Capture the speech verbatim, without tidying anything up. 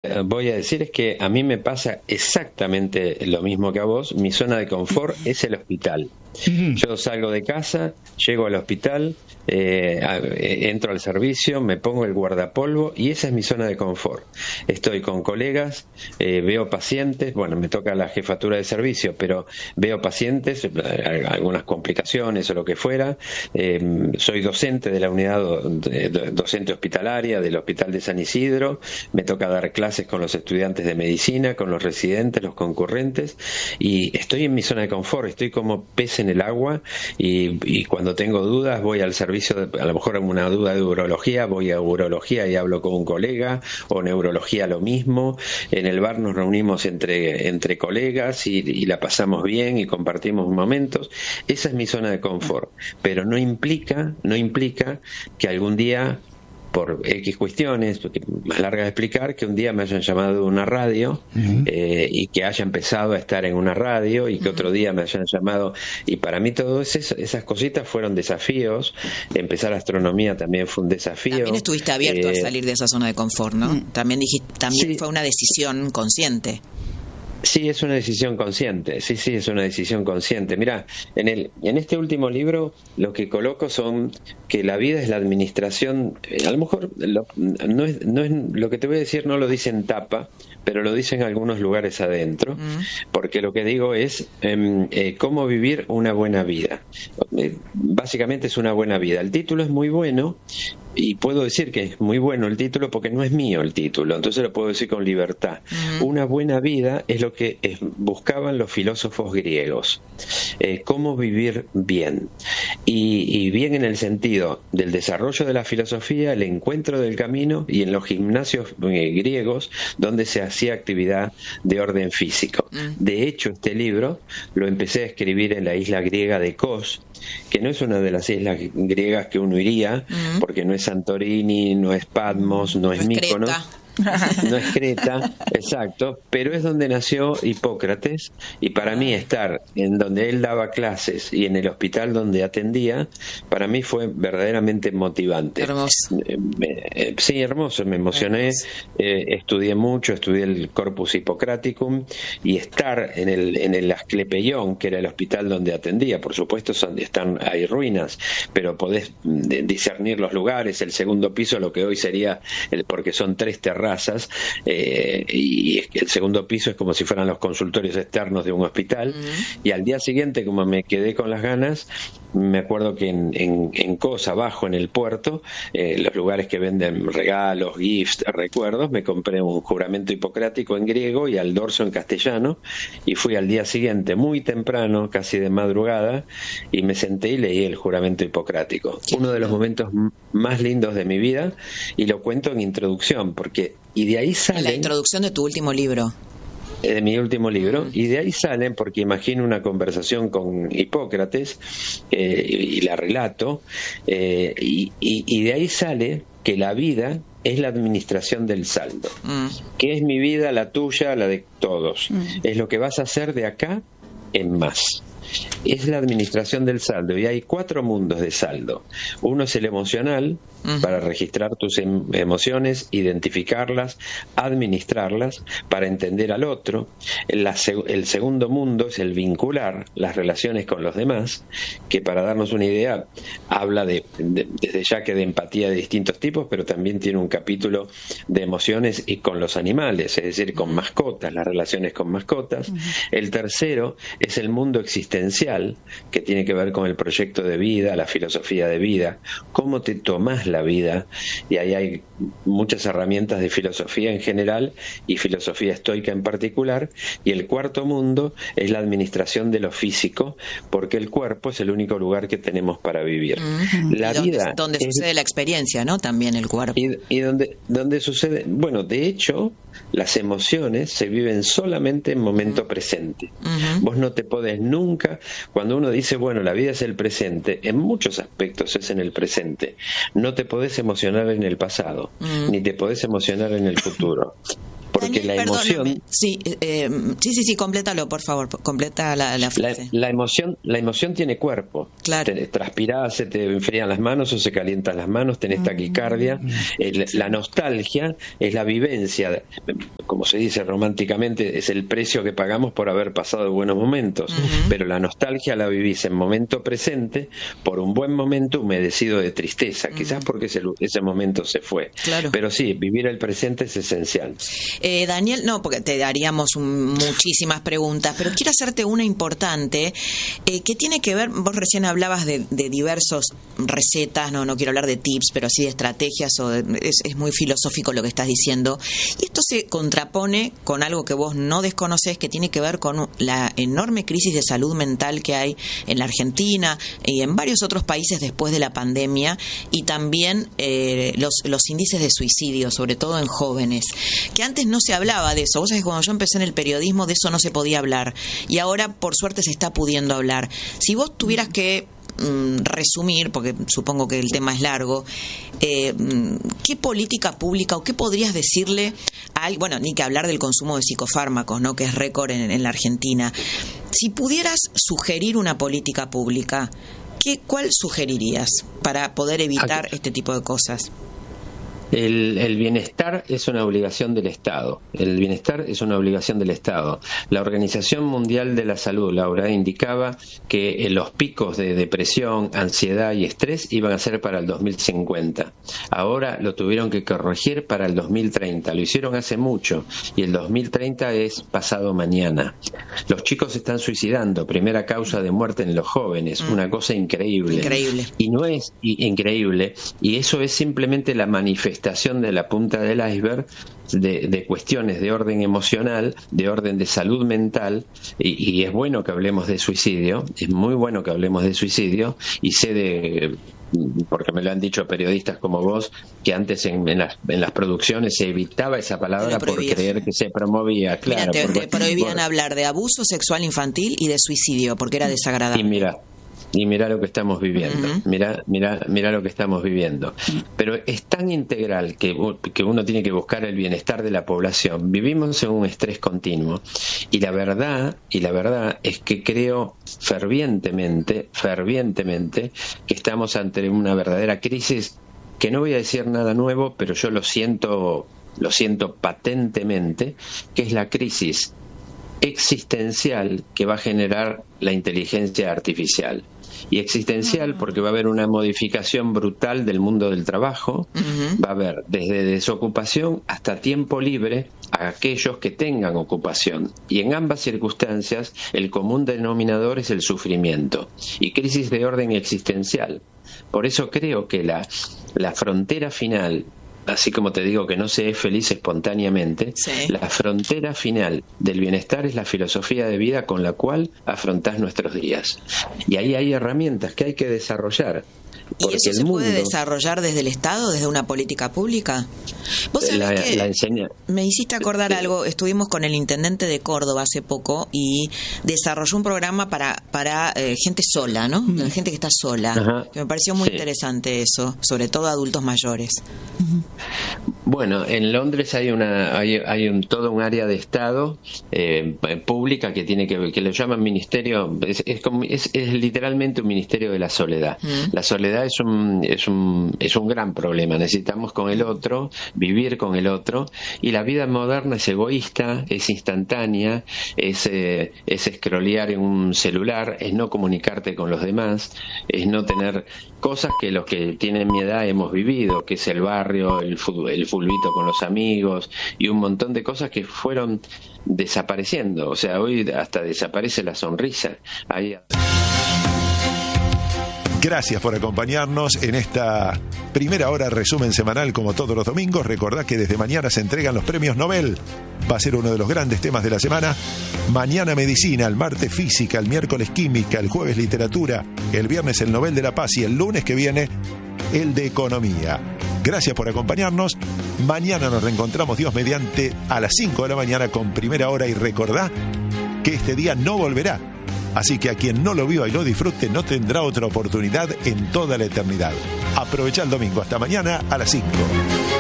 voy a decir es que a mí me pasa exactamente lo mismo que a vos. Mi zona de confort es el hospital. Yo salgo de casa, llego al hospital, eh, entro al servicio, me pongo el guardapolvo y esa es mi zona de confort. Estoy con colegas, eh, veo pacientes, bueno, me toca la jefatura de servicio, pero veo pacientes, algunas complicaciones o lo que fuera. Eh, soy docente de la unidad docente hospitalaria del Hospital de San Isidro, me toca dar clases con los estudiantes de medicina, con los residentes, los concurrentes, y estoy en mi zona de confort, estoy como pez en el agua, y, y cuando tengo dudas voy al servicio, de, a lo mejor una duda de urología, voy a urología y hablo con un colega, o neurología lo mismo. En el bar nos reunimos entre, entre colegas y, y la pasamos bien y compartimos momentos. Esa es mi zona de confort, pero no implica, no implica que algún día, por X cuestiones, más largas de explicar, que un día me hayan llamado de una radio, uh-huh. eh, y que haya empezado a estar en una radio, y que uh-huh. otro día me hayan llamado, y para mí todas esas, esas cositas fueron desafíos. Empezar astronomía también fue un desafío. También estuviste abierto eh, a salir de esa zona de confort, ¿no? Uh-huh. También dijiste, también sí. Fue una decisión consciente. Sí, es una decisión consciente, sí, sí, es una decisión consciente. Mira, en el, en este último libro lo que coloco son que la vida es la administración, eh, a lo mejor lo, no es, no es, lo que te voy a decir no lo dice en tapa, pero lo dice en algunos lugares adentro, mm. porque lo que digo es eh, eh, cómo vivir una buena vida. Eh, básicamente es una buena vida. El título es muy bueno, y puedo decir que es muy bueno el título porque no es mío el título, entonces lo puedo decir con libertad. Uh-huh. Una buena vida es lo que es, buscaban los filósofos griegos, eh, cómo vivir bien, y, y bien en el sentido del desarrollo de la filosofía, el encuentro del camino, y en los gimnasios eh, griegos donde se hacía actividad de orden físico. Uh-huh. De hecho, este libro lo empecé a escribir en la isla griega de Kos, que no es una de las islas griegas que uno iría, uh-huh. porque no es Santorini, no es Patmos, no es Míconos, no es Creta, exacto, pero es donde nació Hipócrates, y para mí estar en donde él daba clases y en el hospital donde atendía, para mí fue verdaderamente motivante. Hermoso. Eh, sí, hermoso, me emocioné, eh, estudié mucho, estudié el Corpus Hippocraticum, y estar en el, en el Asclepeión, que era el hospital donde atendía, por supuesto son, están, hay ruinas, pero podés discernir los lugares, el segundo piso, lo que hoy sería, el, porque son tres terrazas, Eh, y el segundo piso es como si fueran los consultorios externos de un hospital. Uh-huh. Y al día siguiente, como me quedé con las ganas, me acuerdo que en, en, en Kos, abajo en el puerto, eh, los lugares que venden regalos, gifts, recuerdos, me compré un juramento hipocrático en griego y al dorso en castellano, y fui al día siguiente muy temprano, casi de madrugada, y me senté y leí el juramento hipocrático. Uno de los momentos m- más lindos de mi vida, y lo cuento en introducción, porque y de ahí salen... En la introducción de tu último libro. De mi último libro, y de ahí salen, porque imagino una conversación con Hipócrates, eh, y la relato, eh, y, y, y de ahí sale que la vida es la administración del saldo. Mm. ¿Qué es mi vida, la tuya, la de todos? Mm. Es lo que vas a hacer de acá en más. Es la administración del saldo, y hay cuatro mundos de saldo. Uno es el emocional, uh-huh. para registrar tus em- emociones, identificarlas, administrarlas, para entender al otro. La seg- el segundo mundo es el vincular, las relaciones con los demás, que, para darnos una idea, habla de, de desde ya que de empatía de distintos tipos, pero también tiene un capítulo de emociones y con los animales, es decir, con mascotas, las relaciones con mascotas. Uh-huh. El tercero es el mundo existencial, que tiene que ver con el proyecto de vida, la filosofía de vida, cómo te tomás la vida, y ahí hay muchas herramientas de filosofía en general y filosofía estoica en particular. Y el cuarto mundo es la administración de lo físico, porque el cuerpo es el único lugar que tenemos para vivir. Uh-huh. La donde, vida donde es, sucede la experiencia, ¿no? También el cuerpo. Y, y donde, donde sucede, bueno, de hecho, las emociones se viven solamente en momento uh-huh. presente. Uh-huh. Vos no te podés nunca, cuando uno dice, bueno, la vida es el presente, en muchos aspectos es en el presente. No te podés emocionar en el pasado, mm. ni te podés emocionar en el futuro. Porque porque Daniel, la emoción... Sí, eh, sí, sí, sí, complétalo, por favor, completa la, la frase. La, la, emoción, la emoción tiene cuerpo. Claro. Te transpirás, se te enfrían las manos o se calientan las manos, tenés taquicardia. Mm. El, la nostalgia es la vivencia, como se dice románticamente, es el precio que pagamos por haber pasado buenos momentos. Uh-huh. Pero la nostalgia la vivís en momento presente por un buen momento humedecido de tristeza, uh-huh. quizás porque ese, ese momento se fue. Claro. Pero sí, vivir el presente es esencial. Eh, Daniel, no, porque te daríamos un, muchísimas preguntas, pero quiero hacerte una importante eh, que tiene que ver, vos recién hablabas de, de diversas recetas, no no quiero hablar de tips, pero sí de estrategias, o de, es, es muy filosófico lo que estás diciendo, y esto se contrapone con algo que vos no desconocés, que tiene que ver con la enorme crisis de salud mental que hay en la Argentina y en varios otros países después de la pandemia, y también eh, los, los índices de suicidio, sobre todo en jóvenes, que antes no se hablaba de eso. Vos sabés que cuando yo empecé en el periodismo de eso no se podía hablar, y ahora por suerte se está pudiendo hablar. Si vos tuvieras que mm, resumir, porque supongo que el tema es largo, eh, ¿qué política pública o qué podrías decirle a, bueno, ni que hablar del consumo de psicofármacos, ¿no?, que es récord en, en la Argentina? Si pudieras sugerir una política pública, ¿qué, cuál sugerirías para poder evitar Aquí. este tipo de cosas? El, el bienestar es una obligación del Estado. El bienestar es una obligación del Estado. La Organización Mundial de la Salud, Laura, indicaba que los picos de depresión, ansiedad y estrés iban a ser para el dos mil cincuenta. Ahora lo tuvieron que corregir para el dos mil treinta. Lo hicieron hace mucho y el dos mil treinta es pasado mañana. Los chicos se están suicidando, primera causa de muerte en los jóvenes, mm. una cosa increíble. Increíble. Y no es y, increíble, y eso es simplemente la manifestación de la punta del iceberg de, de cuestiones de orden emocional, de orden de salud mental, y, y es bueno que hablemos de suicidio, es muy bueno que hablemos de suicidio, y sé de, porque me lo han dicho periodistas como vos, que antes en, en, las, en las producciones se evitaba esa palabra por creer que se promovía. Claro, mira, te, porque, te prohibían por, hablar de abuso sexual infantil y de suicidio porque era desagradable. Y mira, y mira lo que estamos viviendo, uh-huh. mira, mira, mira lo que estamos viviendo. Pero es tan integral que, que uno tiene que buscar el bienestar de la población. Vivimos en un estrés continuo y la verdad, y la verdad es que creo fervientemente, fervientemente que estamos ante una verdadera crisis, que no voy a decir nada nuevo, pero yo lo siento, lo siento patentemente, que es la crisis existencial que va a generar la inteligencia artificial. Y existencial porque va a haber una modificación brutal del mundo del trabajo, uh-huh. va a haber desde desocupación hasta tiempo libre a aquellos que tengan ocupación. Y en ambas circunstancias el común denominador es el sufrimiento y crisis de orden existencial. Por eso creo que la, la frontera final, así como te digo que no se es feliz espontáneamente, sí. la frontera final del bienestar es la filosofía de vida con la cual afrontás nuestros días. Y ahí hay herramientas que hay que desarrollar. ¿Y eso se puede desarrollar desde el Estado, desde una política pública? Vos sabés la, que la enseña... me hiciste acordar algo. Estuvimos con el intendente de Córdoba hace poco y desarrolló un programa para para eh, gente sola, ¿no? Mm. Gente que está sola. Ajá. Que me pareció muy sí. interesante eso, sobre todo adultos mayores. Bueno, en Londres hay una hay, hay un todo un área de Estado eh, pública que tiene que que lo llaman ministerio, es es, como, es es literalmente un ministerio de la soledad. Mm. La soledad es un es un es un gran problema. Necesitamos con el otro, vivir con el otro, y la vida moderna es egoísta, es instantánea, es eh, es scrollear en un celular, es no comunicarte con los demás, es no tener cosas que los que tienen mi edad hemos vivido, que es el barrio, el fútbol, el fulbito con los amigos y un montón de cosas que fueron desapareciendo. O sea, hoy hasta desaparece la sonrisa. Ahí... Gracias por acompañarnos en esta primera hora resumen semanal como todos los domingos. Recordá que desde mañana se entregan los premios Nobel. Va a ser uno de los grandes temas de la semana. Mañana medicina, el martes física, el miércoles química, el jueves literatura, el viernes el Nobel de la Paz y el lunes que viene el de economía. Gracias por acompañarnos. Mañana nos reencontramos, Dios mediante, a las cinco de la mañana con primera hora. Y recordá que este día no volverá. Así que a quien no lo vio y lo disfrute no tendrá otra oportunidad en toda la eternidad. Aprovecha el domingo. Hasta mañana a las cinco.